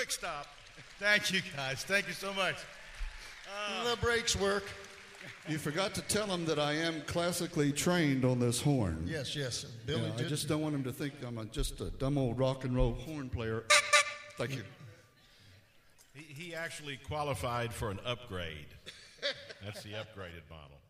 quick stop. Thank you, guys. Thank you so much. The brakes work. You forgot to tell him that I am classically trained on this horn. Yes. Billy Yeah, I did. just don't want him to think I'm just a dumb old rock and roll horn player. Thank you. He actually qualified for an upgrade. That's the upgraded model.